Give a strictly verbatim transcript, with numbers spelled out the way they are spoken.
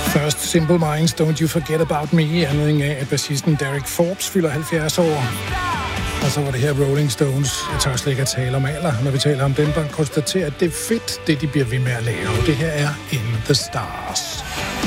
Først Simple Minds, Don't You Forget About Me, i anledning af, at bassisten Derek Forbes fylder halvfjerds år. Og så var det her Rolling Stones. Jeg tør slet ikke at tale om alder, når vi taler om dem, der konstaterer, at det er fedt, det de bliver ved med at lave. Det her er In The Stars.